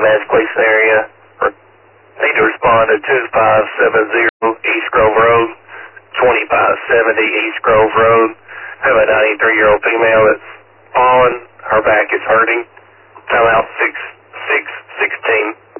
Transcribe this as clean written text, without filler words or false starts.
Match Gleason area. Need to respond to 2570 East Grove Road, 2570 East Grove Road. Have a 93-year-old female that's fallen. Her back is hurting. Time out 616.